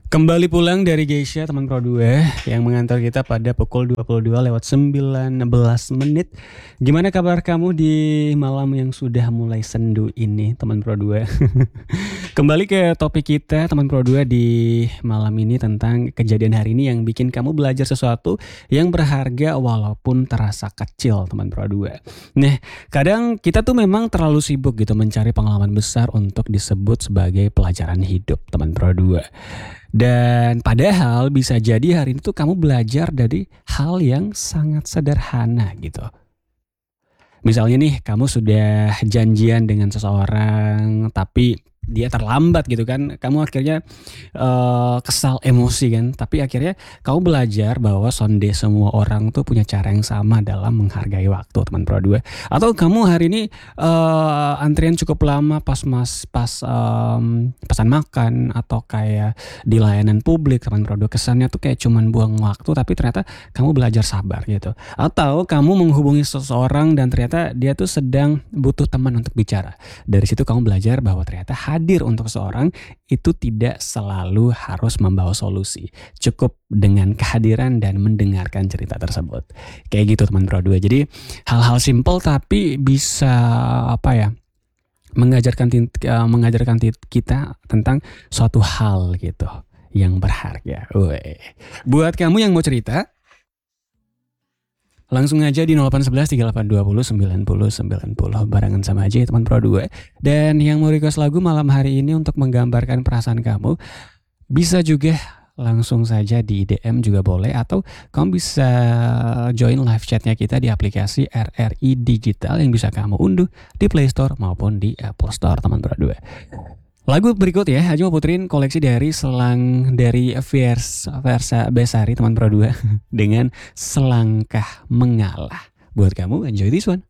Kembali pulang dari Geisha teman Pro 2 yang mengantar kita pada pukul 22:19. Gimana kabar kamu di malam yang sudah mulai sendu ini teman Pro 2? Kembali ke topik kita teman Pro 2 di malam ini tentang kejadian hari ini yang bikin kamu belajar sesuatu yang berharga walaupun terasa kecil teman Pro 2. Nah, kadang kita tuh memang terlalu sibuk gitu mencari pengalaman besar untuk disebut sebagai pelajaran hidup teman Pro 2. Dan padahal bisa jadi hari ini tuh kamu belajar dari hal yang sangat sederhana gitu. Misalnya nih kamu sudah janjian dengan seseorang tapi dia terlambat gitu kan. Kamu akhirnya kesal, emosi kan. Tapi akhirnya kamu belajar bahwa sonde semua orang tuh punya cara yang sama dalam menghargai waktu teman Pro 2. Atau kamu hari ini antrian cukup lama pas pesan makan atau kayak di layanan publik teman Pro 2. Kesannya tuh kayak cuman buang waktu tapi ternyata kamu belajar sabar gitu. Atau kamu menghubungi seseorang dan ternyata dia tuh sedang butuh teman untuk bicara. Dari situ kamu belajar bahwa ternyata hadir untuk seseorang itu tidak selalu harus membawa solusi. Cukup dengan kehadiran dan mendengarkan cerita tersebut. Kayak gitu teman Pro 2. Jadi hal-hal simpel tapi bisa mengajarkan kita tentang suatu hal gitu yang berharga. Buat kamu yang mau cerita, langsung aja di 0811 3820 9090 barengan sama aja ya teman Pro 2. Dan yang mau request lagu malam hari ini untuk menggambarkan perasaan kamu, bisa juga langsung saja di DM juga boleh, atau kamu bisa join live chatnya kita di aplikasi RRI Digital yang bisa kamu unduh di Play Store maupun di Apple Store teman Pro 2. Lagu berikut ya, Haji mau puterin koleksi dari selang dari Versa Besari teman Pro 2 dengan Selangkah Mengalah. Buat kamu, enjoy this one.